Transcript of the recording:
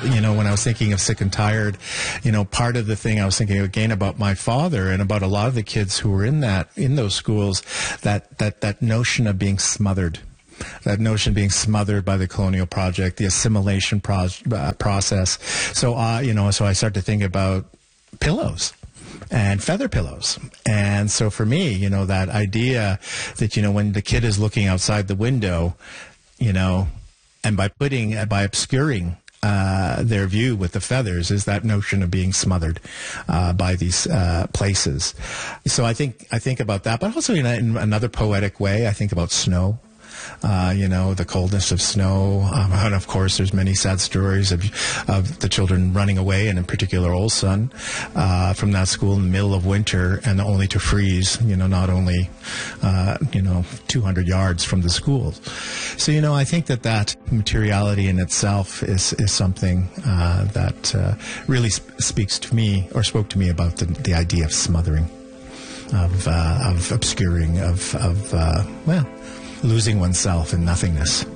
You know, when I was thinking of Sick and Tired, you know, part of the thing I was thinking again about my father and about a lot of the kids who were in those schools, that notion of being smothered. That notion of being smothered by the colonial project, the assimilation process. So, so I started to think about pillows and feather pillows. And so for me, you know, that idea that, you know, when the kid is looking outside the window, you know, and by obscuring their view with the feathers is that notion of being smothered by these places. So I think about that, but also in another poetic way, I think about snow. You know, the coldness of snow. And of course, there's many sad stories of the children running away, and in particular, Olson, from that school in the middle of winter, and only to freeze, you know, not only, 200 yards from the school. So, you know, I think that materiality in itself is something that really speaks to me, or spoke to me, about the idea of smothering, of obscuring, losing oneself in nothingness.